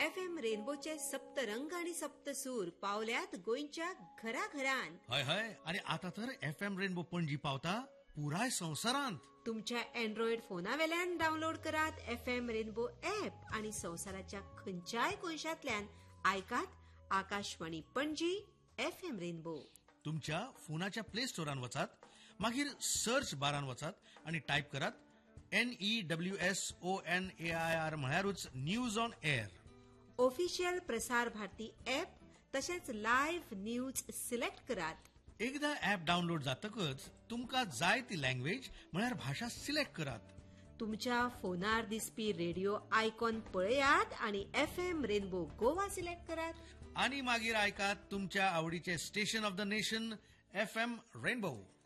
FM रेनबोचे Saptarang आणि सप्तसूर पावल्यात गोंयच्या घराघरांत. हय हय, आणि आता तर FM रेनबो पणजी पावता पुराय संवसारांत. तुमच्या अँड्रॉइड फोनावेल्यान डाउनलोड करात FM रेनबो ऍप आणि संवसाराच्या खंयच्याय कोनशांतल्यान आयकात आकाशवाणी पणजी FM रेनबो. तुमच्या फोनाच्या प्ले स्टोरान वचात, मागीर सर्च बारान वचात आणि टाईप करात NEWSONAIR म्हळ्यारूच news on air. Official Prasar Bharati app तशेंच लाईव्ह न्यूज सिलेक्ट करात. एकदा ऍप डाउनलोड जातकच तुमका जाय ती लँग्वेज म्हळ्यार भाषा सिलेक्ट करात. तुमच्या फोनार दिसपी रेडिओ आयकॉन पळयात आणि FM रेनबो गोवा सिलेक्ट करात. आणि मागीर आयकात तुमच्या आवडीचे station of the nation FM rainbow.